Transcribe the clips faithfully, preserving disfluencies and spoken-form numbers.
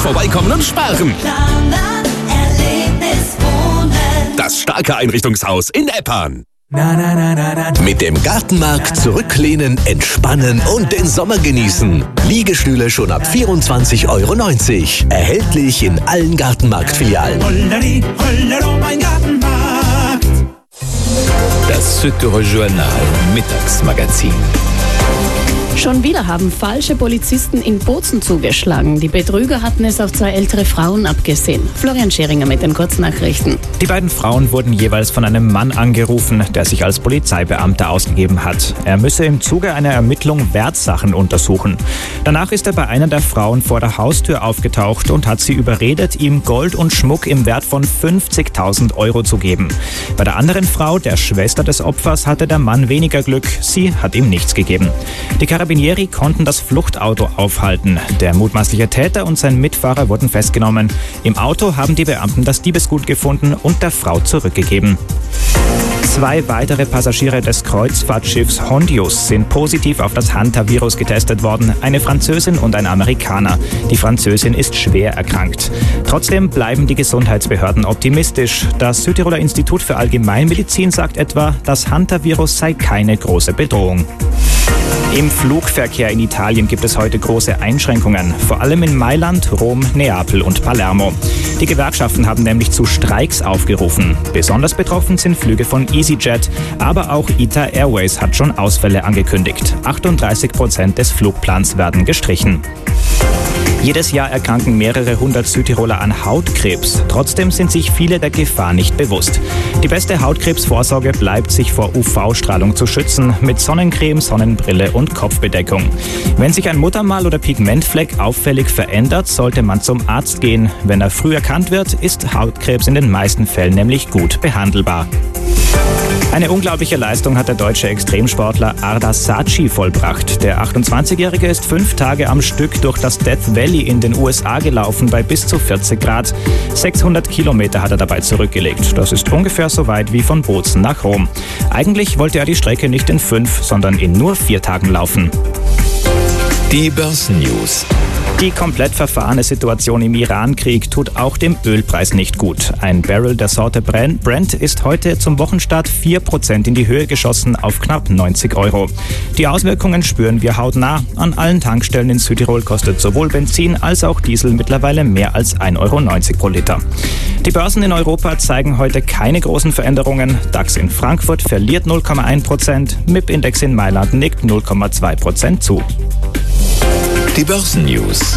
vorbeikommen und sparen. Das starke Einrichtungshaus in Eppan. Na, na, na, na, na. Mit dem Gartenmarkt zurücklehnen, entspannen und den Sommer genießen. Liegestühle schon ab vierundzwanzig Euro neunzig. Erhältlich in allen Gartenmarktfilialen. Holleri, Hollero, mein Gartenmarkt. Das Südtirol Journal Mittagsmagazin. Schon wieder haben falsche Polizisten in Bozen zugeschlagen. Die Betrüger hatten es auf zwei ältere Frauen abgesehen. Florian Scheringer mit den Kurznachrichten. Die beiden Frauen wurden jeweils von einem Mann angerufen, der sich als Polizeibeamter ausgegeben hat. Er müsse im Zuge einer Ermittlung Wertsachen untersuchen. Danach ist er bei einer der Frauen vor der Haustür aufgetaucht und hat sie überredet, ihm Gold und Schmuck im Wert von fünfzigtausend Euro zu geben. Bei der anderen Frau, der Schwester des Opfers, hatte der Mann weniger Glück. Sie hat ihm nichts gegeben. Die Carabinieri konnten das Fluchtauto aufhalten. Der mutmaßliche Täter und sein Mitfahrer wurden festgenommen. Im Auto haben die Beamten das Diebesgut gefunden und der Frau zurückgegeben. Zwei weitere Passagiere des Kreuzfahrtschiffs Hondius sind positiv auf das Hantavirus getestet worden. Eine Französin und ein Amerikaner. Die Französin ist schwer erkrankt. Trotzdem bleiben die Gesundheitsbehörden optimistisch. Das Südtiroler Institut für Allgemeinmedizin sagt etwa, das Hantavirus sei keine große Bedrohung. Im Flugverkehr in Italien gibt es heute große Einschränkungen, vor allem in Mailand, Rom, Neapel und Palermo. Die Gewerkschaften haben nämlich zu Streiks aufgerufen. Besonders betroffen sind Flüge von EasyJet, aber auch I T A Airways hat schon Ausfälle angekündigt. achtunddreißig Prozent des Flugplans werden gestrichen. Jedes Jahr erkranken mehrere hundert Südtiroler an Hautkrebs. Trotzdem sind sich viele der Gefahr nicht bewusst. Die beste Hautkrebsvorsorge bleibt, sich vor U V-Strahlung zu schützen, mit Sonnencreme, Sonnenbrille und Kopfbedeckung. Wenn sich ein Muttermal oder Pigmentfleck auffällig verändert, sollte man zum Arzt gehen. Wenn er früh erkannt wird, ist Hautkrebs in den meisten Fällen nämlich gut behandelbar. Eine unglaubliche Leistung hat der deutsche Extremsportler Arda Saci vollbracht. Der achtundzwanzigjährige ist fünf Tage am Stück durch das Death Valley in den U S A gelaufen bei bis zu vierzig Grad. sechshundert Kilometer hat er dabei zurückgelegt. Das ist ungefähr so weit wie von Bozen nach Rom. Eigentlich wollte er die Strecke nicht in fünf, sondern in nur vier Tagen laufen. Die Börsennews. Die komplett verfahrene Situation im Iran-Krieg tut auch dem Ölpreis nicht gut. Ein Barrel der Sorte Brent ist heute zum Wochenstart vier Prozent in die Höhe geschossen auf knapp neunzig Euro. Die Auswirkungen spüren wir hautnah. An allen Tankstellen in Südtirol kostet sowohl Benzin als auch Diesel mittlerweile mehr als ein Euro neunzig pro Liter. Die Börsen in Europa zeigen heute keine großen Veränderungen. DAX in Frankfurt verliert null Komma eins Prozent, M I P-Index in Mailand nickt null Komma zwei Prozent zu. Die Börsennews.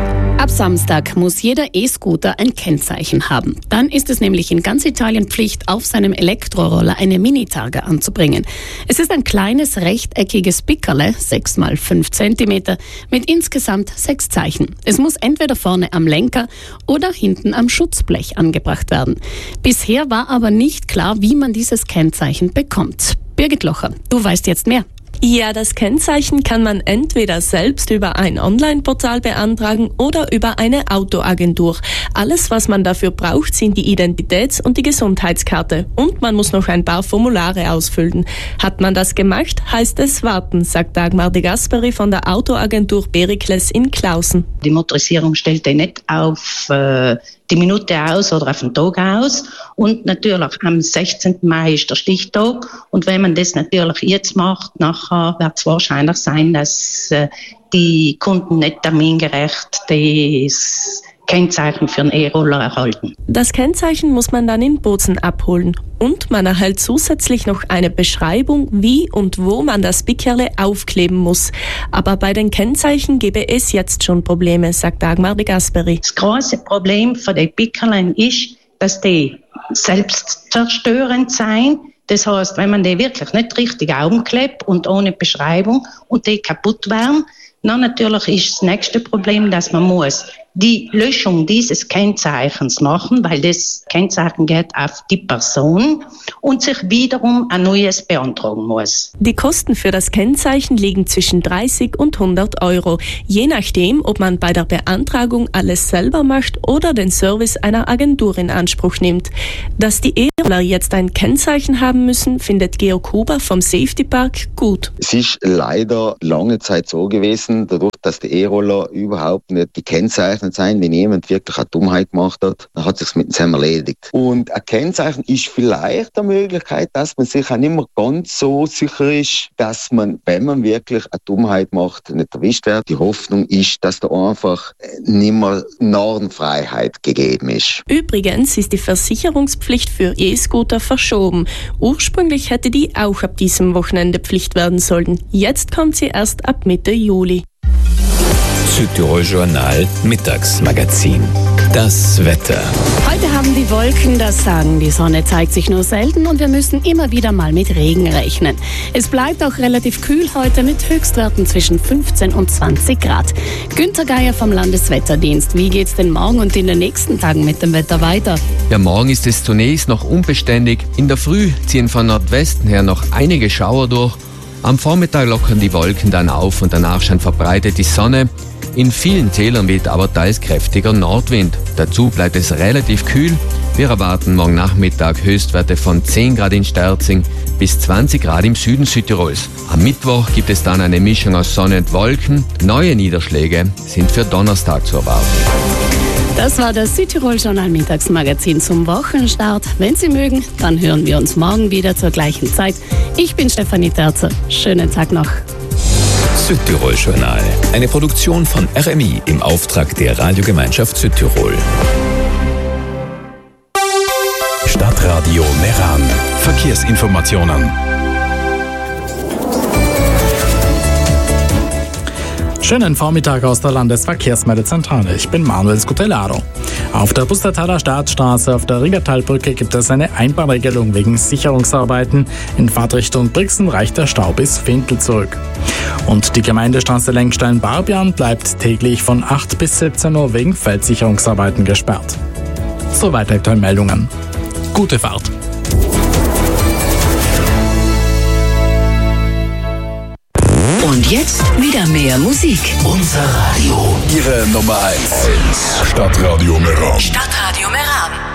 Ab Samstag muss jeder E-Scooter ein Kennzeichen haben. Dann ist es nämlich in ganz Italien Pflicht, auf seinem Elektroroller eine Mini-Targa anzubringen. Es ist ein kleines rechteckiges Pickerle, sechs mal fünf Zentimeter, mit insgesamt sechs Zeichen. Es muss entweder vorne am Lenker oder hinten am Schutzblech angebracht werden. Bisher war aber nicht klar, wie man dieses Kennzeichen bekommt. Birgit Locher, du weißt jetzt mehr. Ja, das Kennzeichen kann man entweder selbst über ein Online-Portal beantragen oder über eine Autoagentur. Alles, was man dafür braucht, sind die Identitäts- und die Gesundheitskarte. Und man muss noch ein paar Formulare ausfüllen. Hat man das gemacht, heißt es warten, sagt Dagmar de Gasperi von der Autoagentur Perikles in Klausen. Die Motorisierung stellt ja nicht auf äh, die Minute aus oder auf den Tag aus. Und natürlich am sechzehnten Mai ist der Stichtag. Und wenn man das natürlich jetzt macht, nachher wird es wahrscheinlich sein, dass äh, die Kunden nicht termingerecht das Kennzeichen für einen E-Roller erhalten. Das Kennzeichen muss man dann in Bozen abholen. Und man erhält zusätzlich noch eine Beschreibung, wie und wo man das Pickerle aufkleben muss. Aber bei den Kennzeichen gebe es jetzt schon Probleme, sagt Dagmar de Gasperi. Das große Problem von den Pickerlen ist, dass die selbstzerstörend sind. Das heißt, wenn man die wirklich nicht richtig aufklebt und ohne Beschreibung und die kaputt werden, dann natürlich ist das nächste Problem, dass man muss die Löschung dieses Kennzeichens machen, weil das Kennzeichen geht auf die Person und sich wiederum ein neues beantragen muss. Die Kosten für das Kennzeichen liegen zwischen dreißig und hundert Euro, je nachdem, ob man bei der Beantragung alles selber macht oder den Service einer Agentur in Anspruch nimmt. Dass die E-Roller jetzt ein Kennzeichen haben müssen, findet Georg Huber vom Safety Park gut. Es ist leider lange Zeit so gewesen, dadurch, dass die E-Roller überhaupt nicht gekennzeichnet sind. Wenn jemand wirklich eine Dummheit gemacht hat, dann hat es sich mit dem erledigt. Und ein Kennzeichen ist vielleicht eine Möglichkeit, dass man sich auch nicht mehr ganz so sicher ist, dass man, wenn man wirklich eine Dummheit macht, nicht erwischt wird. Die Hoffnung ist, dass da einfach nicht mehr Narrenfreiheit gegeben ist. Übrigens ist die Versicherungspflicht für E-Scooter verschoben. Ursprünglich hätte die auch ab diesem Wochenende Pflicht werden sollen. Jetzt kommt sie erst ab Mitte Juli. Südtirol Journal Mittagsmagazin. Das Wetter. Heute haben die Wolken das Sagen. Die Sonne zeigt sich nur selten und wir müssen immer wieder mal mit Regen rechnen. Es bleibt auch relativ kühl heute mit Höchstwerten zwischen fünfzehn und zwanzig Grad. Günter Geier vom Landeswetterdienst. Wie geht's denn morgen und in den nächsten Tagen mit dem Wetter weiter? Ja, morgen ist es zunächst noch unbeständig. In der Früh ziehen von Nordwesten her noch einige Schauer durch. Am Vormittag lockern die Wolken dann auf und danach scheint verbreitet die Sonne. In vielen Tälern weht aber teils kräftiger Nordwind. Dazu bleibt es relativ kühl. Wir erwarten morgen Nachmittag Höchstwerte von zehn Grad in Sterzing bis zwanzig Grad im Süden Südtirols. Am Mittwoch gibt es dann eine Mischung aus Sonne und Wolken. Neue Niederschläge sind für Donnerstag zu erwarten. Das war das Südtirol-Journal Mittagsmagazin zum Wochenstart. Wenn Sie mögen, dann hören wir uns morgen wieder zur gleichen Zeit. Ich bin Stefanie Terzer. Schönen Tag noch. Südtirol Journal. Eine Produktion von R M I im Auftrag der Radiogemeinschaft Südtirol. Stadtradio Meran. Verkehrsinformationen. Schönen Vormittag aus der Landesverkehrsmeldezentrale. Ich bin Manuel Scutellaro. Auf der Pustertaler Staatsstraße auf der Riegertalbrücke gibt es eine Einbahnregelung wegen Sicherungsarbeiten. In Fahrtrichtung Brixen reicht der Stau bis Findel zurück. Und die Gemeindestraße Lenkstein-Barbian bleibt täglich von acht bis siebzehn Uhr wegen Feldsicherungsarbeiten gesperrt. Soweit aktuelle Meldungen. Gute Fahrt! Und jetzt wieder mehr Musik. Unser Radio. Ihre Nummer eins. Stadtradio Meran. Stadtradio Meran.